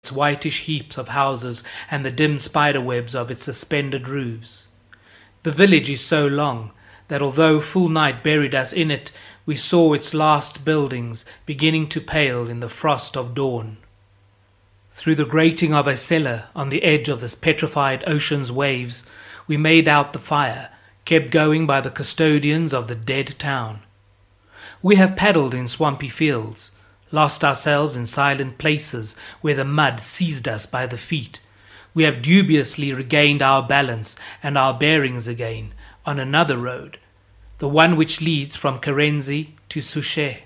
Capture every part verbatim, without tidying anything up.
its whitish heaps of houses and the dim spider webs of its suspended roofs. The village is so long that although full night buried us in it, we saw its last buildings beginning to pale in the frost of dawn. Through the grating of a cellar on the edge of this petrified ocean's waves, we made out the fire, kept going by the custodians of the dead town. We have paddled in swampy fields, lost ourselves in silent places where the mud seized us by the feet. We have dubiously regained our balance and our bearings again on another road, the one which leads from Carenzi to Souchez.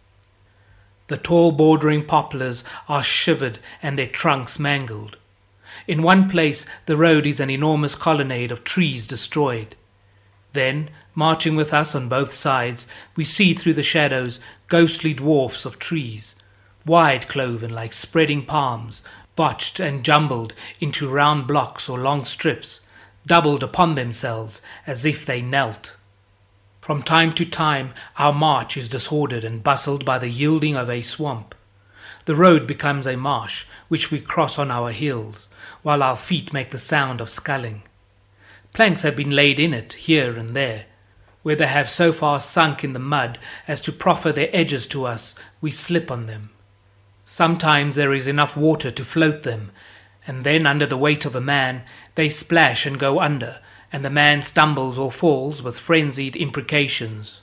The tall bordering poplars are shivered and their trunks mangled. In one place the road is an enormous colonnade of trees destroyed. Then, marching with us on both sides, we see through the shadows ghostly dwarfs of trees, wide cloven like spreading palms, botched and jumbled into round blocks or long strips, doubled upon themselves as if they knelt. From time to time our march is disordered and bustled by the yielding of a swamp. The road becomes a marsh, which we cross on our heels, while our feet make the sound of sculling. Planks have been laid in it here and there. Where they have so far sunk in the mud as to proffer their edges to us, we slip on them. Sometimes there is enough water to float them, and then under the weight of a man they splash and go under, and the man stumbles or falls with frenzied imprecations.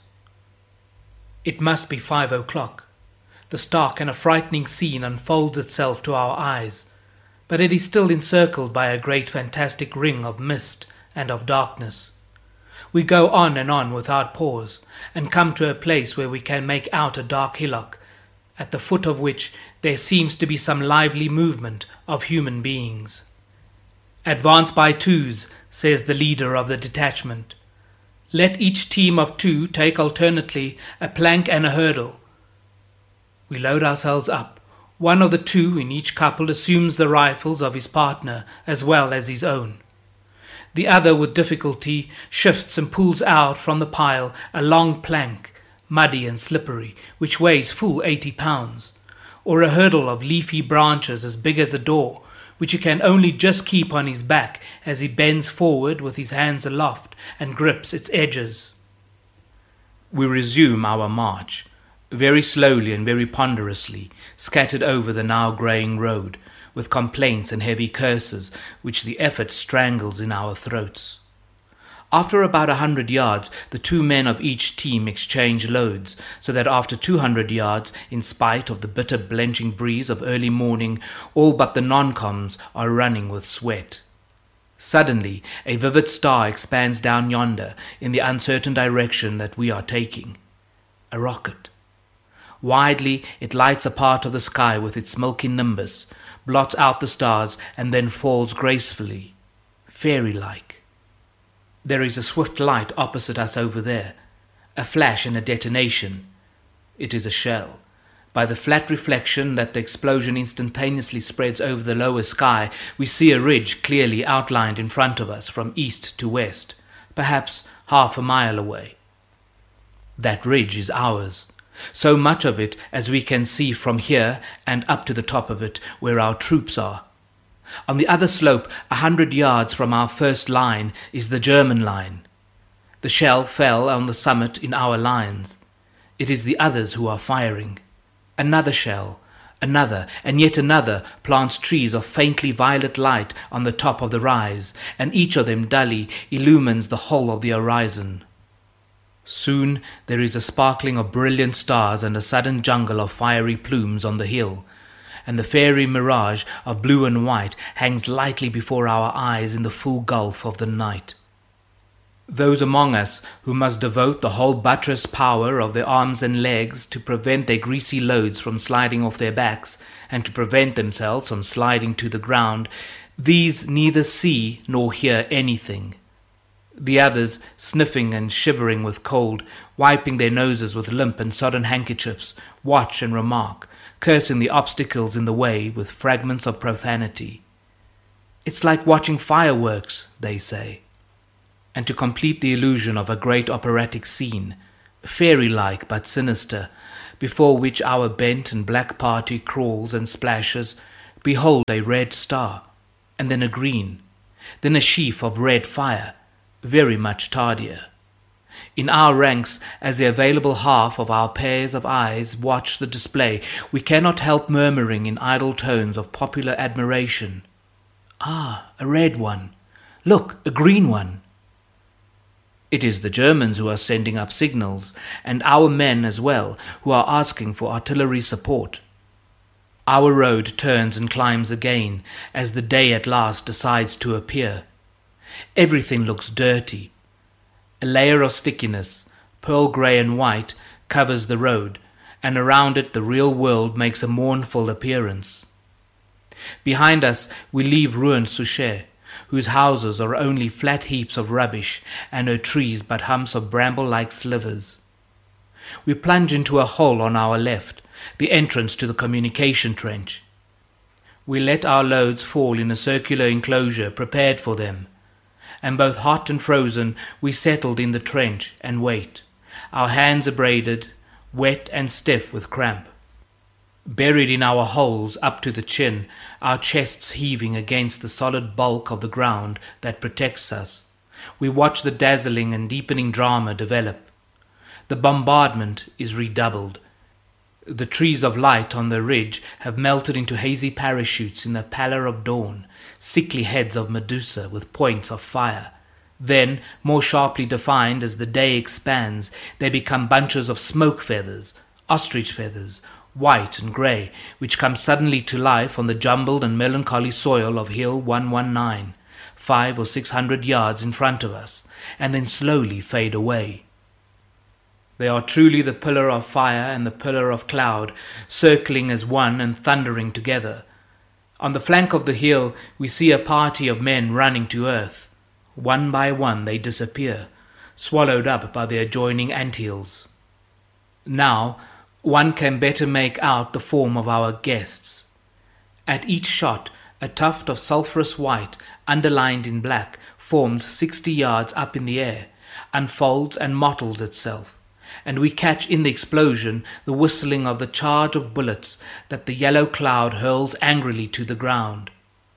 It must be five o'clock. The stark and a frightening scene unfolds itself to our eyes, but it is still encircled by a great fantastic ring of mist and of darkness. We go on and on without pause, and come to a place where we can make out a dark hillock, at the foot of which there seems to be some lively movement of human beings. "Advance by twos," says the leader of the detachment. "Let each team of two take alternately a plank and a hurdle." We load ourselves up. One of the two in each couple assumes the rifles of his partner as well as his own. The other with difficulty shifts and pulls out from the pile a long plank, muddy and slippery, which weighs full eighty pounds, or a hurdle of leafy branches as big as a door, which he can only just keep on his back as he bends forward with his hands aloft and grips its edges. We resume our march, very slowly and very ponderously, scattered over the now greying road, with complaints and heavy curses which the effort strangles in our throats. After about a hundred yards, the two men of each team exchange loads, so that after two hundred yards, in spite of the bitter blenching breeze of early morning, all but the non-coms are running with sweat. Suddenly, a vivid star expands down yonder in the uncertain direction that we are taking. A rocket. Widely, it lights a part of the sky with its milky nimbus, blots out the stars, and then falls gracefully, fairy-like. There is a swift light opposite us over there, a flash and a detonation. It is a shell. By the flat reflection that the explosion instantaneously spreads over the lower sky, we see a ridge clearly outlined in front of us from east to west, perhaps half a mile away. That ridge is ours, so much of it as we can see from here and up to the top of it where our troops are. On the other slope, a hundred yards from our first line, is the German line. The shell fell on the summit in our lines. It is the others who are firing. Another shell, another, and yet another plants trees of faintly violet light on the top of the rise, and each of them dully illumines the whole of the horizon. Soon there is a sparkling of brilliant stars and a sudden jungle of fiery plumes on the hill, and the fairy mirage of blue and white hangs lightly before our eyes in the full gulf of the night. Those among us who must devote the whole buttress power of their arms and legs to prevent their greasy loads from sliding off their backs, and to prevent themselves from sliding to the ground, these neither see nor hear anything. The others, sniffing and shivering with cold, wiping their noses with limp and sodden handkerchiefs, watch and remark, cursing the obstacles in the way with fragments of profanity. "It's like watching fireworks," they say. And to complete the illusion of a great operatic scene, fairy-like but sinister, before which our bent and black party crawls and splashes, behold a red star, and then a green, then a sheaf of red fire, very much tardier. In our ranks, as the available half of our pairs of eyes watch the display, we cannot help murmuring in idle tones of popular admiration, "Ah, a red one! Look, a green one!" It is the Germans who are sending up signals, and our men as well, who are asking for artillery support. Our road turns and climbs again as the day at last decides to appear. Everything looks dirty. A layer of stickiness, pearl grey and white, covers the road, and around it the real world makes a mournful appearance. Behind us we leave ruined Souchez, whose houses are only flat heaps of rubbish, and her trees but humps of bramble-like slivers. We plunge into a hole on our left, the entrance to the communication trench. We let our loads fall in a circular enclosure prepared for them, and both hot and frozen we settled in the trench and wait, our hands abraded, wet and stiff with cramp. Buried in our holes up to the chin, our chests heaving against the solid bulk of the ground that protects us, we watch the dazzling and deepening drama develop. The bombardment is redoubled. The trees of light on the ridge have melted into hazy parachutes in the pallor of dawn, sickly heads of Medusa with points of fire. Then, more sharply defined as the day expands, they become bunches of smoke feathers, ostrich feathers, white and grey, which come suddenly to life on the jumbled and melancholy soil of Hill one one nine, five or six hundred yards in front of us, and then slowly fade away. They are truly the pillar of fire and the pillar of cloud, circling as one and thundering together. On the flank of the hill we see a party of men running to earth. One by one they disappear, swallowed up by the adjoining anthills. Now one can better make out the form of our guests. At each shot a tuft of sulphurous white, underlined in black, forms sixty yards up in the air, unfolds and mottles itself, and we catch in the explosion the whistling of the charge of bullets that the yellow cloud hurls angrily to the ground.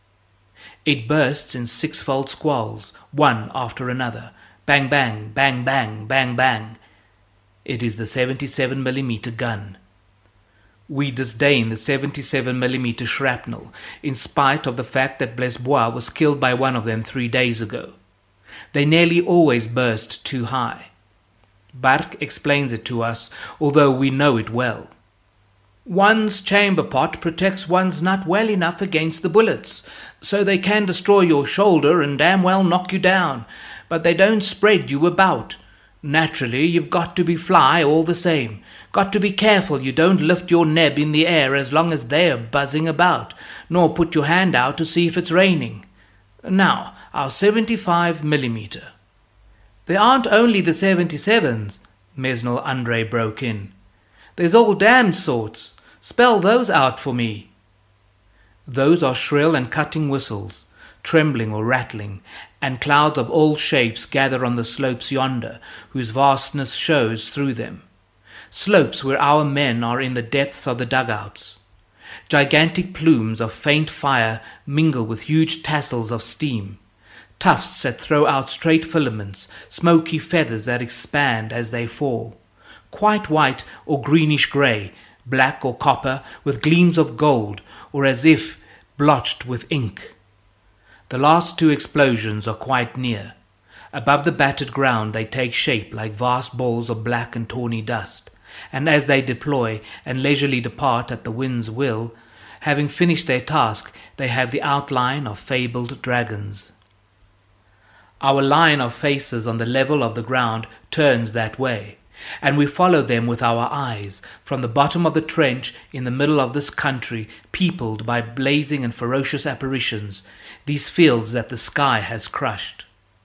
It bursts in sixfold squalls, one after another, bang bang, bang bang, bang bang. It is the seventy-seven millimeter gun. We disdain the seventy-seven millimeter shrapnel, in spite of the fact that Blesbois was killed by one of them three days ago. They nearly always burst too high. Barque explains it to us, although we know it well. One's chamber pot protects one's nut well enough against the bullets, so they can destroy your shoulder and damn well knock you down, but they don't spread you about. Naturally, you've got to be fly all the same. Got to be careful you don't lift your neb in the air as long as they're buzzing about, nor put your hand out to see if it's raining. Now, our seventy-five millimeter. They aren't only the seventy-sevens, Mesnil Andre broke in. There's all damned sorts. Spell those out for me. Those are shrill and cutting whistles, trembling or rattling, and clouds of all shapes gather on the slopes yonder, whose vastness shows through them. Slopes where our men are in the depths of the dugouts. Gigantic plumes of faint fire mingle with huge tassels of steam. Tufts that throw out straight filaments, smoky feathers that expand as they fall. Quite white or greenish grey, black or copper, with gleams of gold, or as if blotched with ink. The last two explosions are quite near. Above the battered ground they take shape like vast balls of black and tawny dust, and as they deploy and leisurely depart at the wind's will, having finished their task, they have the outline of fabled dragons. Our line of faces on the level of the ground turns that way, and we follow them with our eyes from the bottom of the trench in the middle of this country peopled by blazing and ferocious apparitions, these fields that the sky has crushed.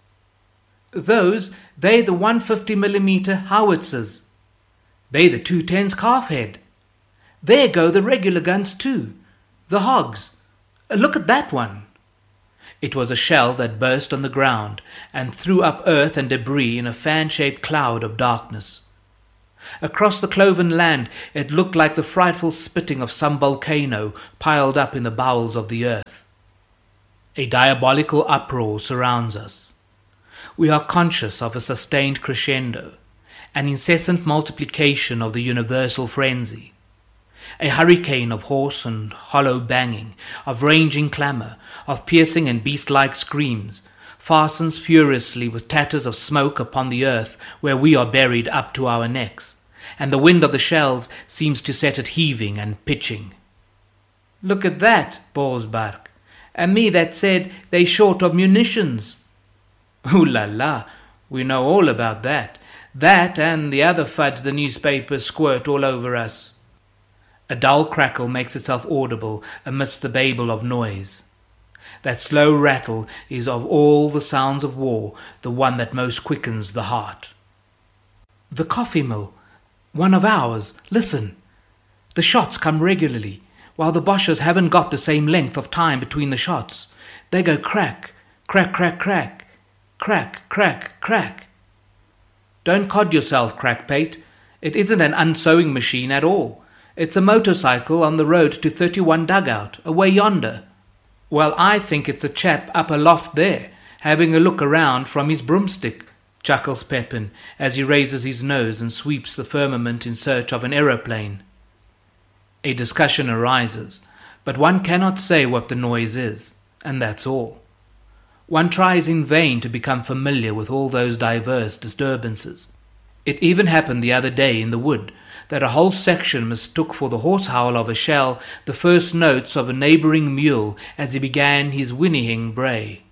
Those, they the one fifty millimeter howitzers. They the two tens calf-head. There go the regular guns too, the hogs. Look at that one. It was a shell that burst on the ground and threw up earth and debris in a fan-shaped cloud of darkness. Across the cloven land it looked like the frightful spitting of some volcano piled up in the bowels of the earth. A diabolical uproar surrounds us. We are conscious of a sustained crescendo, an incessant multiplication of the universal frenzy. A hurricane of hoarse and hollow banging, of ranging clamour, of piercing and beast-like screams, fastens furiously with tatters of smoke upon the earth where we are buried up to our necks, and the wind of the shells seems to set it heaving and pitching. "Look at that," bawls Bark, "and me that said they short of munitions." "Ooh la la, we know all about that. That and the other fudge the newspapers squirt all over us." A dull crackle makes itself audible amidst the babel of noise. That slow rattle is of all the sounds of war the one that most quickens the heart. "The coffee mill, one of ours, listen. The shots come regularly, while the Boches haven't got the same length of time between the shots. They go crack, crack, crack, crack, crack, crack, crack." "Don't cod yourself, Crackpate. It isn't an unsewing machine at all. It's a motorcycle on the road to thirty-one Dugout, away yonder." "Well, I think it's a chap up aloft there, having a look around from his broomstick," chuckles Pepin as he raises his nose and sweeps the firmament in search of an aeroplane. A discussion arises, but one cannot say what the noise is, and that's all. One tries in vain to become familiar with all those diverse disturbances. It even happened the other day in the wood that a whole section mistook for the horse howl of a shell the first notes of a neighbouring mule as he began his whinnying bray.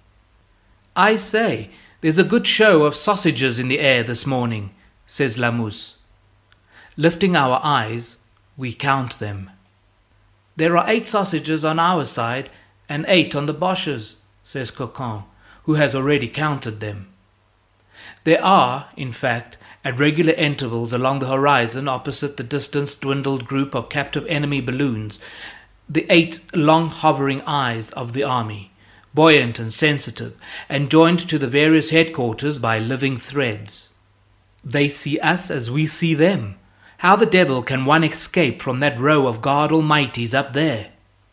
"I say, there's a good show of sausages in the air this morning," says Lamousse. Lifting our eyes, we count them. "There are eight sausages on our side and eight on the Boches," says Cocon, who has already counted them. There are, in fact, at regular intervals along the horizon opposite the distance-dwindled group of captive enemy balloons, the eight long hovering eyes of the army, buoyant and sensitive, and joined to the various headquarters by living threads. They see us as we see them. How the devil can one escape from that row of God Almighties up there?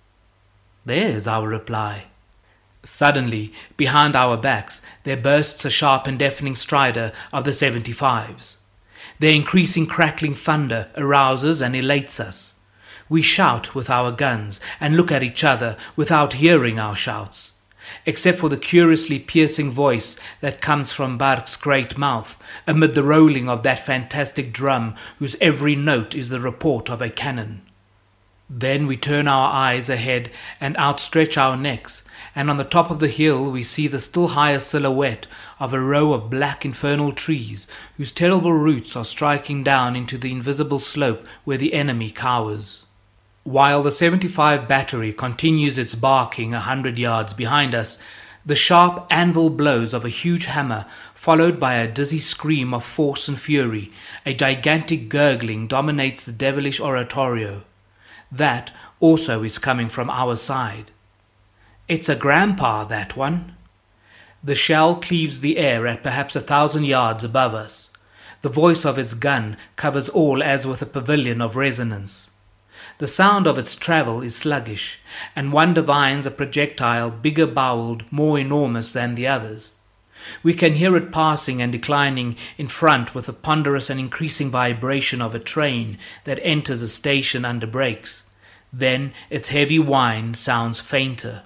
There's our reply. Suddenly, behind our backs, there bursts a sharp and deafening strider of the seventy-fives. Their increasing crackling thunder arouses and elates us. We shout with our guns and look at each other without hearing our shouts, except for the curiously piercing voice that comes from Bark's great mouth amid the rolling of that fantastic drum whose every note is the report of a cannon. Then we turn our eyes ahead and outstretch our necks, and on the top of the hill we see the still higher silhouette of a row of black infernal trees whose terrible roots are striking down into the invisible slope where the enemy cowers. While the seventy-five battery continues its barking a hundred yards behind us, the sharp anvil blows of a huge hammer, followed by a dizzy scream of force and fury, a gigantic gurgling dominates the devilish oratorio. That also is coming from our side. It's a grandpa, that one. The shell cleaves the air at perhaps a thousand yards above us. The voice of its gun covers all as with a pavilion of resonance. The sound of its travel is sluggish, and one divines a projectile bigger boweled, more enormous than the others. We can hear it passing and declining in front with the ponderous and increasing vibration of a train that enters a station under brakes. Then its heavy whine sounds fainter.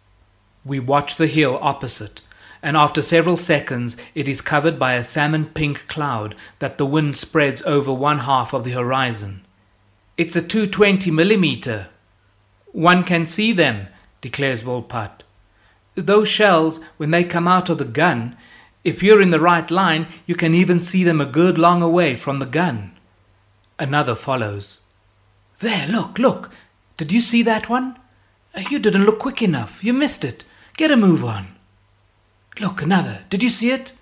We watch the hill opposite, and after several seconds it is covered by a salmon-pink cloud that the wind spreads over one half of the horizon. "It's a two twenty millimeter. "One can see them," declares Volpatte. "Those shells, when they come out of the gun, if you're in the right line, you can even see them a good long away from the gun." Another follows. "There, look, look! Did you see that one? You didn't look quick enough. You missed it. Get a move on." "Look, another. Did you see it?"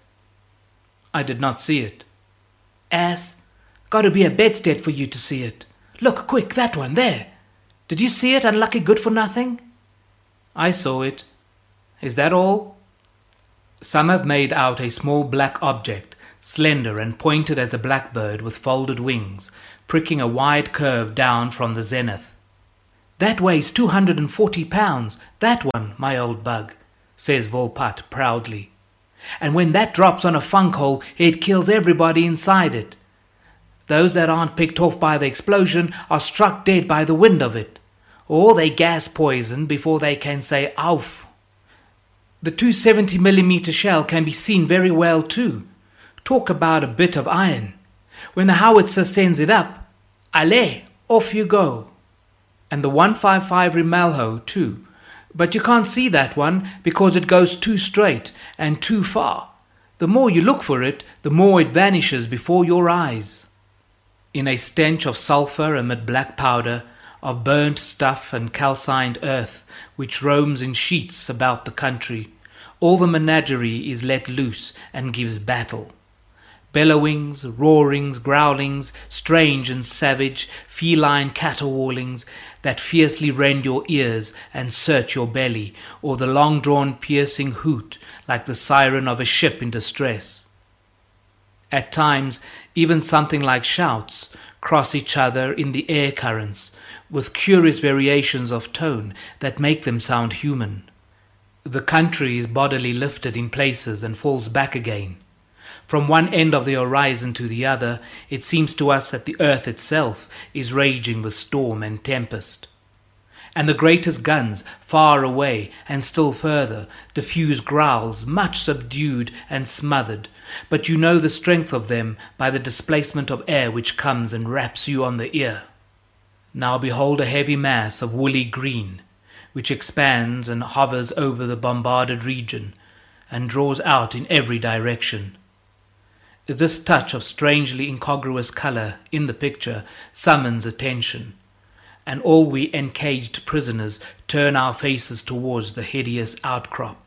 I did not see it. "Ass. Got to be a bedstead for you to see it. Look, quick, that one, there. Did you see it, unlucky good-for-nothing?" "I saw it. Is that all?" Some have made out a small black object slender and pointed as a blackbird with folded wings, pricking a wide curve down from the zenith. "That weighs two hundred and forty pounds, that one, my old bug," says Volpat proudly. "And when that drops on a funk hole, it kills everybody inside it. Those that aren't picked off by the explosion are struck dead by the wind of it, or they gas poisoned before they can say auf. The two seventy millimeter shell can be seen very well too. Talk about a bit of iron. When the howitzer sends it up, allez, off you go. And the one fifty-five Rimalho too, but you can't see that one because it goes too straight and too far. The more you look for it, the more it vanishes before your eyes." In a stench of sulphur amid black powder, of burnt stuff and calcined earth, which roams in sheets about the country, all the menagerie is let loose and gives battle. Bellowings, roarings, growlings, strange and savage, feline caterwaulings that fiercely rend your ears and search your belly, or the long-drawn piercing hoot like the siren of a ship in distress. At times, even something like shouts cross each other in the air currents, with curious variations of tone that make them sound human. The country is bodily lifted in places and falls back again. From one end of the horizon to the other, it seems to us that the earth itself is raging with storm and tempest. And the greatest guns, far away and still further, diffuse growls much subdued and smothered, but you know the strength of them by the displacement of air which comes and raps you on the ear. Now behold a heavy mass of woolly green, which expands and hovers over the bombarded region, and draws out in every direction. This touch of strangely incongruous color in the picture summons attention, and all we encaged prisoners turn our faces towards the hideous outcrop.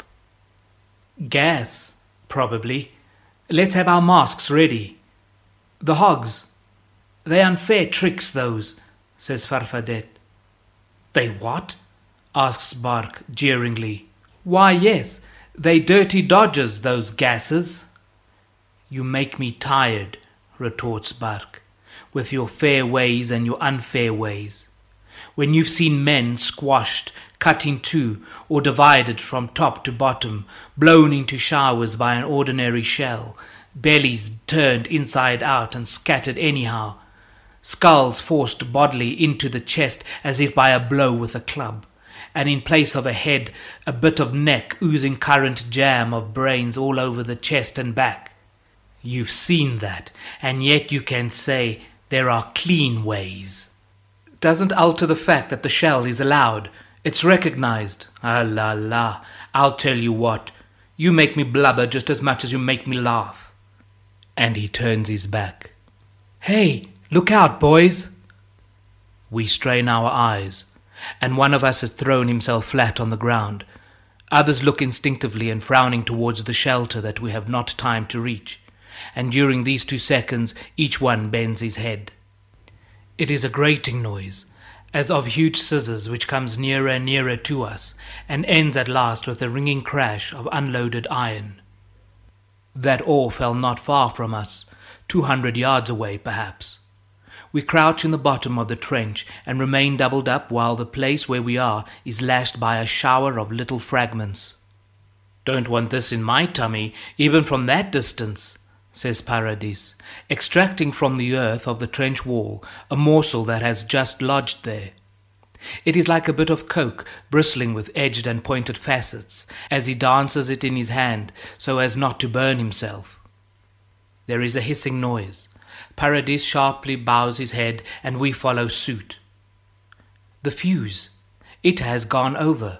"Gas, probably. Let's have our masks ready. The hogs. They're unfair tricks, those," says Farfadet. "They what?" asks Bark jeeringly. "Why, yes, they dirty dodgers, those gases." "You make me tired," retorts Bark, "with your fair ways and your unfair ways. When you've seen men squashed, cut in two, or divided from top to bottom, blown into showers by an ordinary shell, bellies turned inside out and scattered anyhow, skulls forced bodily into the chest as if by a blow with a club, and in place of a head, a bit of neck oozing currant jam of brains all over the chest and back. You've seen that, and yet you can say there are clean ways. Doesn't alter the fact that the shell is allowed. It's recognized. Ah la la, I'll tell you what, you make me blubber just as much as you make me laugh." And he turns his back. "Hey, look out, boys!" We strain our eyes, and one of us has thrown himself flat on the ground. Others look instinctively and frowning towards the shelter that we have not time to reach, and during these two seconds each one bends his head. It is a grating noise, as of huge scissors, which comes nearer and nearer to us, and ends at last with a ringing crash of unloaded iron. That ore fell not far from us, two hundred yards away perhaps. We crouch in the bottom of the trench and remain doubled up while the place where we are is lashed by a shower of little fragments. "Don't want this in my tummy, even from that distance," says Paradis, extracting from the earth of the trench wall a morsel that has just lodged there. It is like a bit of coke bristling with edged and pointed facets, as he dances it in his hand so as not to burn himself. There is a hissing noise. Paradis sharply bows his head, and we follow suit. The fuse. It has gone over.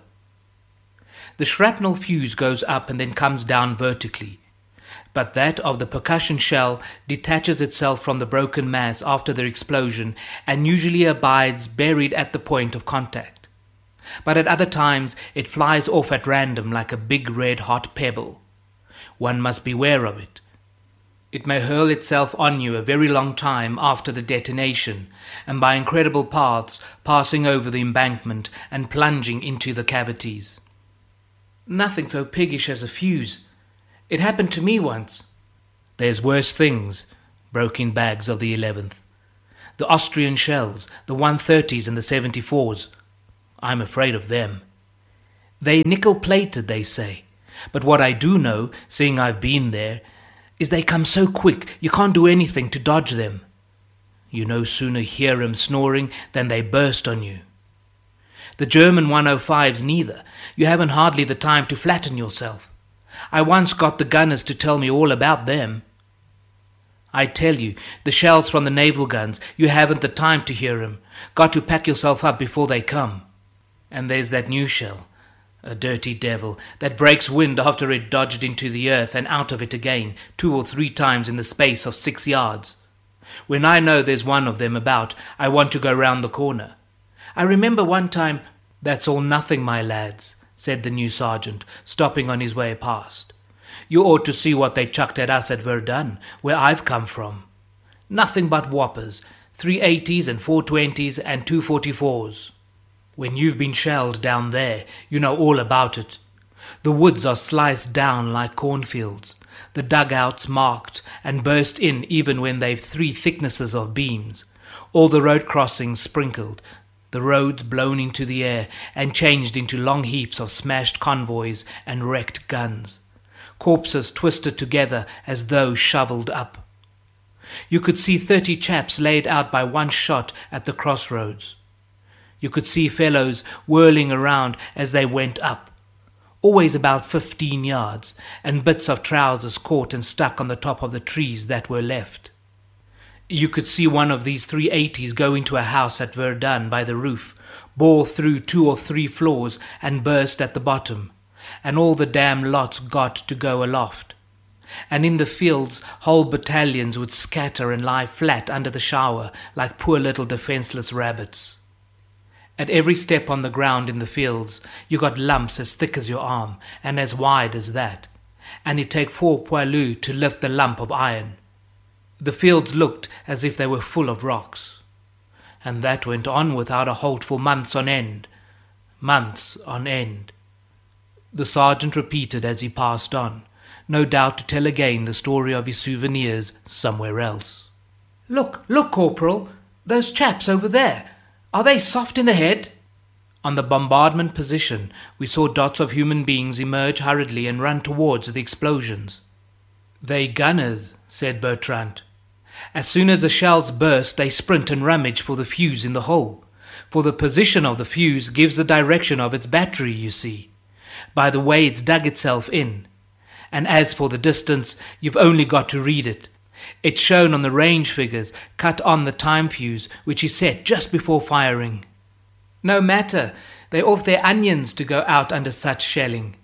The shrapnel fuse goes up and then comes down vertically, but that of the percussion shell detaches itself from the broken mass after the explosion and usually abides buried at the point of contact. But at other times it flies off at random like a big red-hot pebble. One must beware of it. It may hurl itself on you a very long time after the detonation, and by incredible paths passing over the embankment and plunging into the cavities. "Nothing so piggish as a fuse. It happened to me once." There's worse things, broke in Bags of the eleventh. The Austrian shells, the one thirties and the seventy-fours. I'm afraid of them. They nickel-plated, they say. But what I do know, seeing I've been there, is they come so quick you can't do anything to dodge them. You no sooner hear 'em snoring than they burst on you. The German one oh fives neither. You haven't hardly the time to flatten yourself. I once got the gunners to tell me all about them. I tell you, the shells from the naval guns, you haven't the time to hear 'em. Got to pack yourself up before they come. And there's that new shell, a dirty devil, that breaks wind after it dodged into the earth and out of it again, two or three times in the space of six yards. When I know there's one of them about, I want to go round the corner. I remember one time— That's all nothing, my lads, said the new sergeant, stopping on his way past. You ought to see what they chucked at us at Verdun, where I've come from. Nothing but whoppers, three eighties and four twenties and two forty-fours. When you've been shelled down there, you know all about it. The woods are sliced down like cornfields, the dugouts marked and burst in even when they've three thicknesses of beams, all the road crossings sprinkled, the roads blown into the air and changed into long heaps of smashed convoys and wrecked guns, corpses twisted together as though shovelled up. You could see thirty chaps laid out by one shot at the crossroads. You could see fellows whirling around as they went up, always about fifteen yards, and bits of trousers caught and stuck on the top of the trees that were left. You could see one of these three eighties go into a house at Verdun by the roof, bore through two or three floors and burst at the bottom, and all the damn lots got to go aloft. And in the fields whole battalions would scatter and lie flat under the shower like poor little defenceless rabbits. At every step on the ground in the fields you got lumps as thick as your arm and as wide as that, and it'd take four poilus to lift the lump of iron. The fields looked as if they were full of rocks. And that went on without a halt for months on end. Months on end. The sergeant repeated as he passed on, no doubt to tell again the story of his souvenirs somewhere else. Look, look, Corporal, those chaps over there. Are they soft in the head? On the bombardment position, we saw dots of human beings emerge hurriedly and run towards the explosions. They gunners, said Bertrand. As soon as the shells burst, they sprint and rummage for the fuse in the hole. For the position of the fuse gives the direction of its battery, you see, by the way it's dug itself in. And as for the distance, you've only got to read it. It's shown on the range figures cut on the time fuse, which is set just before firing. No matter, they're off their onions to go out under such shelling.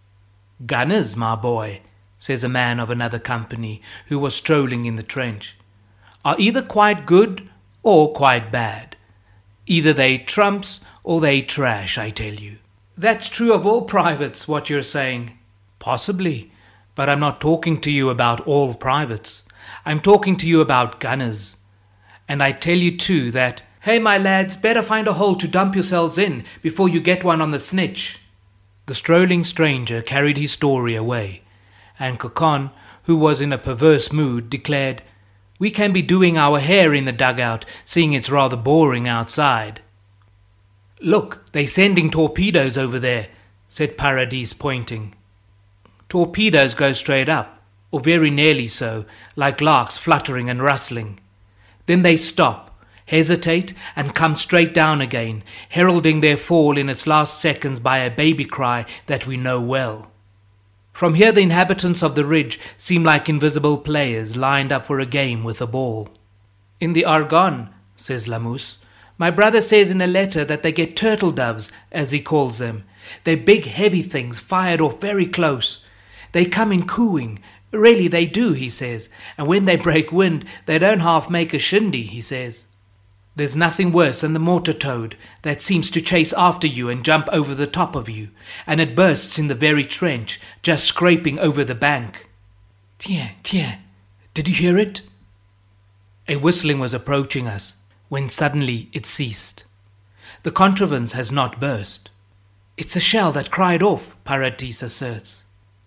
Gunners, my boy, says a man of another company who was strolling in the trench, are either quite good or quite bad. Either they trumps or they trash, I tell you. That's true of all privates, what you're saying. Possibly, but I'm not talking to you about all privates. I'm talking to you about gunners. And I tell you too that, hey my lads, better find a hole to dump yourselves in before you get one on the snitch. The strolling stranger carried his story away, and Cocon, who was in a perverse mood, declared, We can be doing our hair in the dugout, seeing it's rather boring outside. Look, they're sending torpedoes over there, said Paradis, pointing. Torpedoes go straight up, or very nearly so, like larks fluttering and rustling. Then they stop, hesitate, and come straight down again, heralding their fall in its last seconds by a baby cry that we know well. From here the inhabitants of the ridge seem like invisible players lined up for a game with a ball. In the Argonne, says Lamousse, my brother says in a letter that they get turtle doves, as he calls them. They're big heavy things fired off very close. They come in cooing. Really they do, he says, and when they break wind they don't half make a shindy, he says. There's nothing worse than the mortar toad that seems to chase after you and jump over the top of you, and it bursts in the very trench, just scraping over the bank. Tiens, tiens, did you hear it? A whistling was approaching us, when suddenly it ceased. The contrivance has not burst. It's a shell that cried off, Paradis asserts.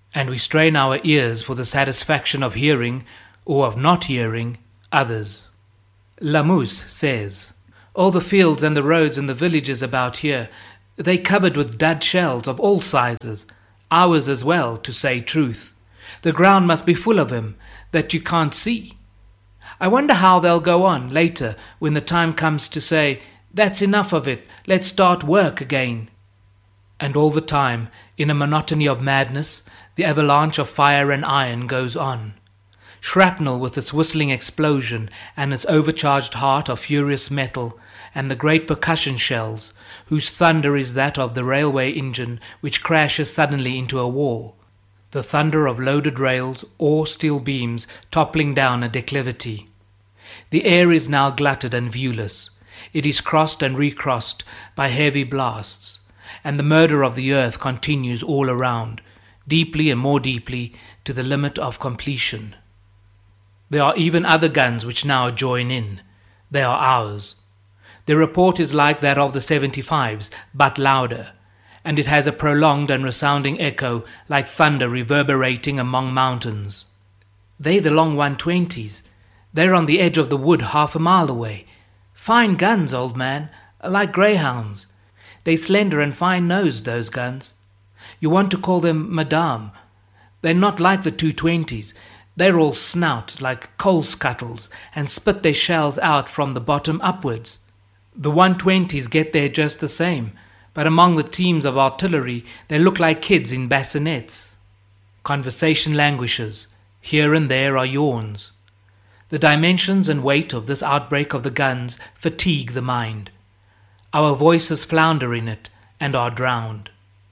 and we strain our ears for the satisfaction of hearing, or of not hearing, others. Lamuse says, all the fields and the roads and the villages about here, they covered with dud shells of all sizes, ours as well, to say truth. The ground must be full of 'em, that you can't see. I wonder how they'll go on later when the time comes to say, that's enough of it, let's start work again. And all the time, in a monotony of madness, the avalanche of fire and iron goes on. Shrapnel with its whistling explosion and its overcharged heart of furious metal, and the great percussion shells, whose thunder is that of the railway engine which crashes suddenly into a wall. The thunder of loaded rails or steel beams toppling down a declivity. The air is now glutted and viewless. It is crossed and recrossed by heavy blasts, and the murder of the earth continues all around, deeply and more deeply, to the limit of completion. There are even other guns which now join in. They are ours. Their report is like that of the seventy-fives, but louder, and it has a prolonged and resounding echo like thunder reverberating among mountains. They the long one twenties. They're on the edge of the wood half a mile away. Fine guns, old man, like greyhounds. They slender and fine-nosed, those guns. You want to call them Madame. They're not like the two twenties. They're all snout, like coal scuttles, and spit their shells out from the bottom upwards. The one twenties get there just the same, but among the teams of artillery they look like kids in bassinets. Conversation languishes. Here and there are yawns. The dimensions and weight of this outbreak of the guns fatigue the mind. Our voices flounder in it and are drowned.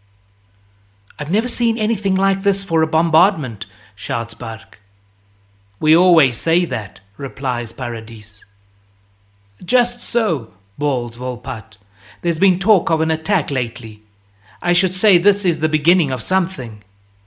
"I've never seen anything like this for a bombardment," shouts Bark. "We always say that," replies Paradis. "Just so," bawls Volpatte. "There's been talk of an attack lately. I should say this is the beginning of something."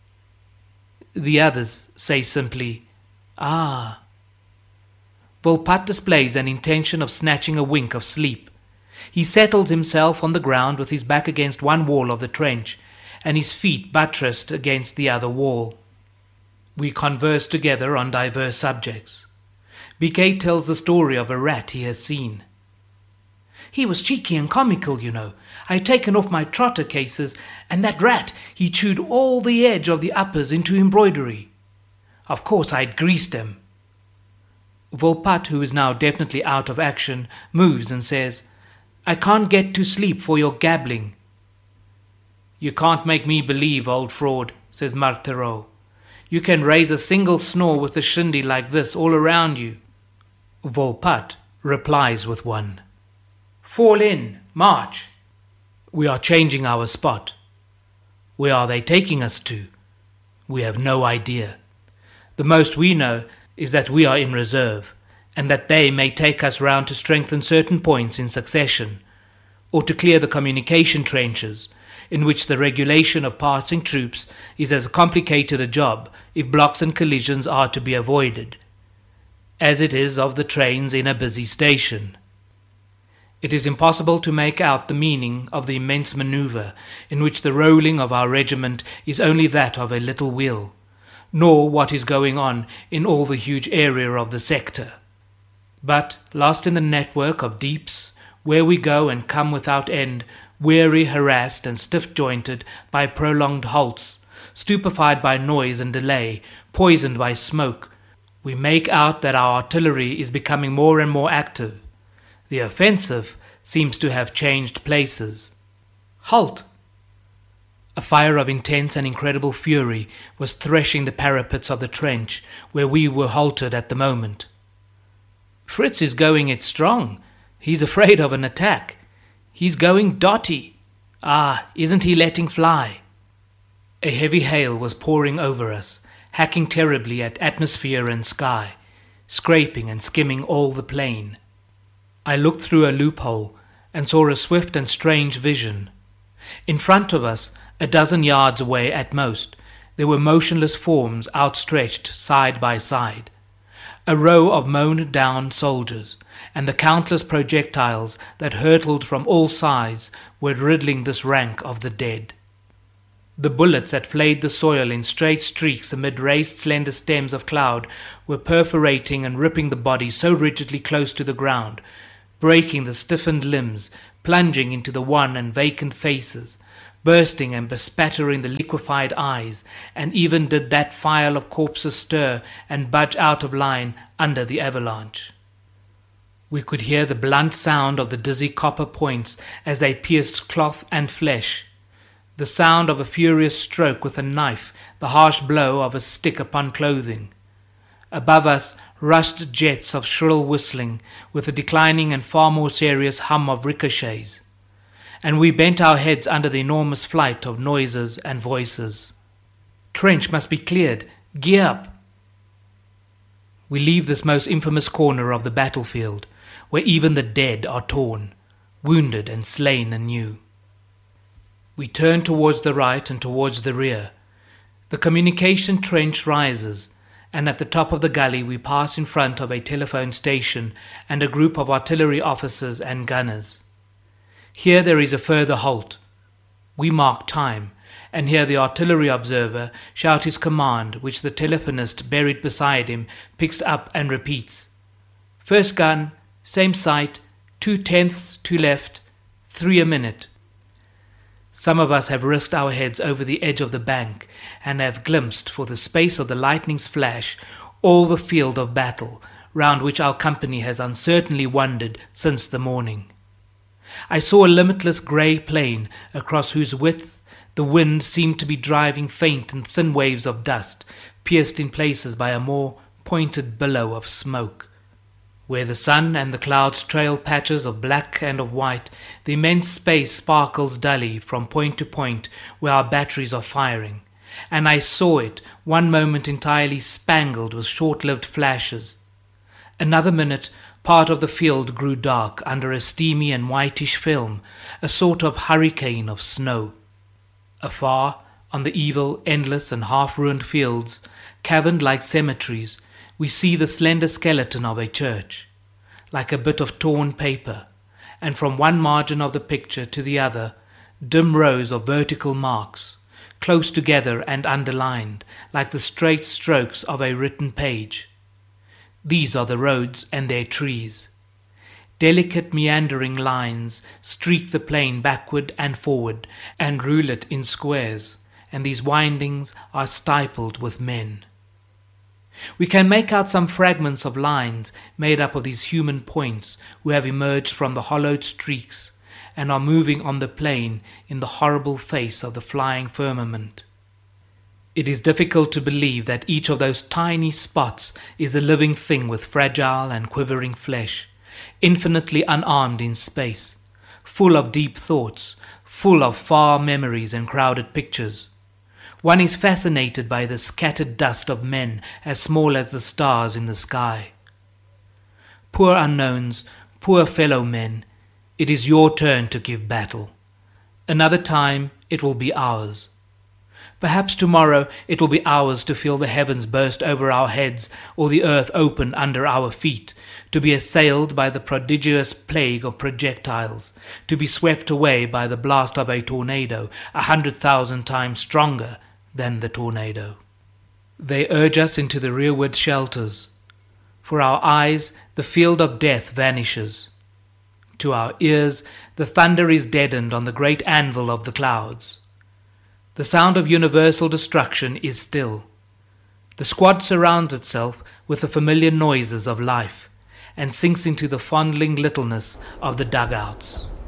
The others say simply, "Ah." Volpatte displays an intention of snatching a wink of sleep. He settles himself on the ground with his back against one wall of the trench and his feet buttressed against the other wall. We converse together on diverse subjects. Biquet tells the story of a rat he has seen. "He was cheeky and comical, you know. I had taken off my trotter cases, and that rat, he chewed all the edge of the uppers into embroidery. Of course I'd greased them." Volpatte, who is now definitely out of action, moves and says, "I can't get to sleep for your gabbling." "You can't make me believe, old fraud," says Marthereau. "You can raise a single snore with a shindy like this all around you." Volpatte replies with one. "Fall in, march." We are changing our spot. Where are they taking us to? We have no idea. The most we know is that we are in reserve, and that they may take us round to strengthen certain points in succession, or to clear the communication trenches, in which the regulation of passing troops is as complicated a job, if blocks and collisions are to be avoided, as it is of the trains in a busy station. It is impossible to make out the meaning of the immense manoeuvre, in which the rolling of our regiment is only that of a little wheel, nor what is going on in all the huge area of the sector. But, lost in the network of deeps, where we go and come without end, weary, harassed, and stiff-jointed by prolonged halts, stupefied by noise and delay, poisoned by smoke, we make out that our artillery is becoming more and more active. The offensive seems to have changed places. Halt! A fire of intense and incredible fury was threshing the parapets of the trench where we were halted at the moment. "Fritz is going it strong. He's afraid of an attack. He's going dotty. Ah, isn't he letting fly?" A heavy hail was pouring over us, hacking terribly at atmosphere and sky, scraping and skimming all the plain. I looked through a loophole and saw a swift and strange vision. In front of us, a dozen yards away at most, there were motionless forms outstretched side by side, a row of mown-down soldiers, and the countless projectiles that hurtled from all sides were riddling this rank of the dead. The bullets that flayed the soil in straight streaks amid raised slender stems of cloud were perforating and ripping the body so rigidly close to the ground, breaking the stiffened limbs, plunging into the wan and vacant faces, bursting and bespattering the liquefied eyes, and even did that file of corpses stir and budge out of line under the avalanche. We could hear the blunt sound of the dizzy copper points as they pierced cloth and flesh, the sound of a furious stroke with a knife, the harsh blow of a stick upon clothing. Above us rushed jets of shrill whistling, with a declining and far more serious hum of ricochets, and we bent our heads under the enormous flight of noises and voices. "Trench must be cleared. Gear up!" We leave this most infamous corner of the battlefield, where even the dead are torn, wounded and slain anew. We turn towards the right and towards the rear. The communication trench rises, and at the top of the gully we pass in front of a telephone station and a group of artillery officers and gunners. Here there is a further halt. We mark time, and hear the artillery observer shout his command, which the telephonist buried beside him picks up and repeats. "First gun, same sight, two tenths to left, three a minute." Some of us have risked our heads over the edge of the bank and have glimpsed, for the space of the lightning's flash, all the field of battle round which our company has uncertainly wandered since the morning. I saw a limitless grey plain across whose width the wind seemed to be driving faint and thin waves of dust, pierced in places by a more pointed billow of smoke. Where the sun and the clouds trail patches of black and of white, the immense space sparkles dully from point to point where our batteries are firing, and I saw it one moment entirely spangled with short-lived flashes. Another minute, part of the field grew dark under a steamy and whitish film, a sort of hurricane of snow. Afar, on the evil, endless and half-ruined fields, caverned like cemeteries, we see the slender skeleton of a church, like a bit of torn paper, and from one margin of the picture to the other, dim rows of vertical marks, close together and underlined, like the straight strokes of a written page. These are the roads and their trees. Delicate meandering lines streak the plain backward and forward and rule it in squares, and these windings are stippled with men. We can make out some fragments of lines made up of these human points who have emerged from the hollowed streaks and are moving on the plain in the horrible face of the flying firmament. It is difficult to believe that each of those tiny spots is a living thing with fragile and quivering flesh, infinitely unarmed in space, full of deep thoughts, full of far memories and crowded pictures. One is fascinated by the scattered dust of men as small as the stars in the sky. Poor unknowns, poor fellow men, it is your turn to give battle. Another time it will be ours. Perhaps tomorrow it will be ours to feel the heavens burst over our heads or the earth open under our feet, to be assailed by the prodigious plague of projectiles, to be swept away by the blast of a tornado a hundred thousand times stronger than the tornado. They urge us into the rearward shelters. For our eyes the field of death vanishes. To our ears the thunder is deadened on the great anvil of the clouds. The sound of universal destruction is still. The squad surrounds itself with the familiar noises of life and sinks into the fondling littleness of the dugouts.